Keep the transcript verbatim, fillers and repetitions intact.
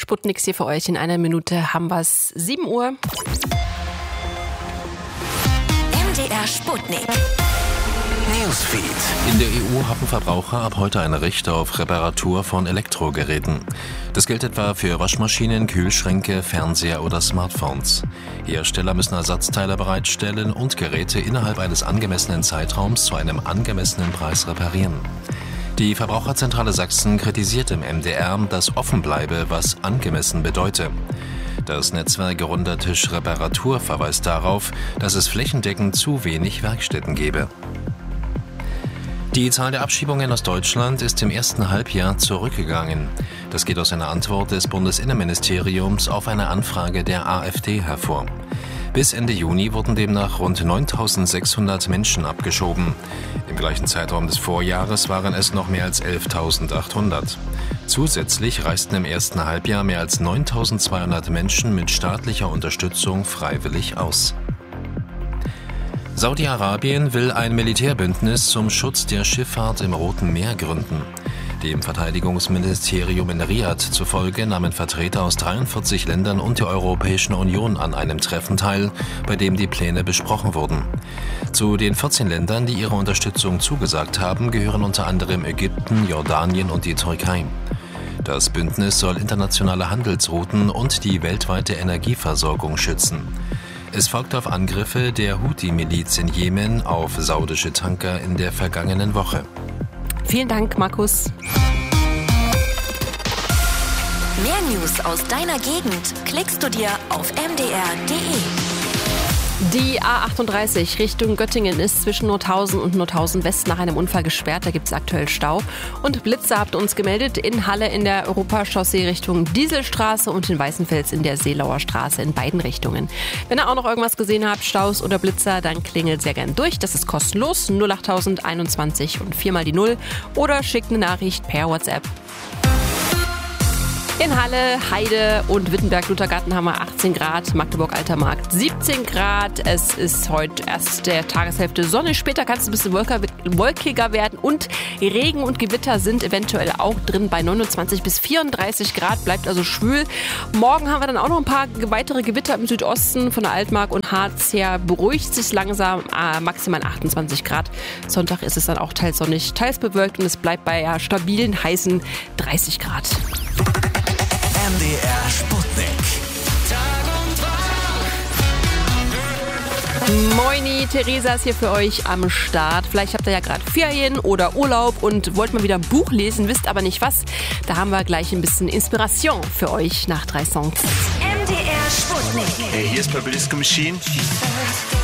Sputniks hier für euch. In einer Minute haben wir es. sieben Uhr. M D R Sputnik. Newsfeed. In der E U haben Verbraucher ab heute ein Recht auf Reparatur von Elektrogeräten. Das gilt etwa für Waschmaschinen, Kühlschränke, Fernseher oder Smartphones. Hersteller müssen Ersatzteile bereitstellen und Geräte innerhalb eines angemessenen Zeitraums zu einem angemessenen Preis reparieren. Die Verbraucherzentrale Sachsen kritisiert im M D R, dass offen bleibe, was angemessen bedeute. Das Netzwerk Runder Tisch Reparatur verweist darauf, dass es flächendeckend zu wenig Werkstätten gebe. Die Zahl der Abschiebungen aus Deutschland ist im ersten Halbjahr zurückgegangen. Das geht aus einer Antwort des Bundesinnenministeriums auf eine Anfrage der AfD hervor. Bis Ende Juni wurden demnach rund neuntausendsechshundert Menschen abgeschoben. Im gleichen Zeitraum des Vorjahres waren es noch mehr als elftausendachthundert. Zusätzlich reisten im ersten Halbjahr mehr als neuntausendzweihundert Menschen mit staatlicher Unterstützung freiwillig aus. Saudi-Arabien will ein Militärbündnis zum Schutz der Schifffahrt im Roten Meer gründen. Dem Verteidigungsministerium in Riad zufolge nahmen Vertreter aus dreiundvierzig Ländern und der Europäischen Union an einem Treffen teil, bei dem die Pläne besprochen wurden. Zu den vierzehn Ländern, die ihre Unterstützung zugesagt haben, gehören unter anderem Ägypten, Jordanien und die Türkei. Das Bündnis soll internationale Handelsrouten und die weltweite Energieversorgung schützen. Es folgt auf Angriffe der Houthi-Miliz in Jemen auf saudische Tanker in der vergangenen Woche. Vielen Dank, Markus. Mehr News aus deiner Gegend klickst du dir auf m d r punkt d e. Die A achtunddreißig Richtung Göttingen ist zwischen Nordhausen und Nordhausen West nach einem Unfall gesperrt. Da gibt es aktuell Stau. Und Blitze habt uns gemeldet in Halle in der Europachaussee Richtung Dieselstraße und in Weißenfels in der Seelauer Straße in beiden Richtungen. Wenn ihr auch noch irgendwas gesehen habt, Staus oder Blitzer, dann klingelt sehr gern durch. Das ist kostenlos. null acht einundzwanzig und viermal die Null. Oder schickt eine Nachricht per WhatsApp. In Halle, Heide und Wittenberg-Luthergarten haben wir achtzehn Grad, Magdeburg-Altermarkt siebzehn Grad. Es ist heute erst der Tageshälfte Sonne. Später kann es ein bisschen wolkiger werden und Regen und Gewitter sind eventuell auch drin bei neunundzwanzig bis vierunddreißig Grad. Bleibt also schwül. Morgen haben wir dann auch noch ein paar weitere Gewitter im Südosten von der Altmark und Harz her. Beruhigt sich langsam, äh, maximal achtundzwanzig Grad. Sonntag ist es dann auch teils sonnig, teils bewölkt und es bleibt bei ja, stabilen, heißen dreißig Grad. M D R Sputnik. Moini, Theresa ist hier für euch am Start. Vielleicht habt ihr ja gerade Ferien oder Urlaub und wollt mal wieder ein Buch lesen, wisst aber nicht was. Da haben wir gleich ein bisschen Inspiration für euch nach drei Songs. M D R Sputnik. Hey, hier ist Purple Disco Machine.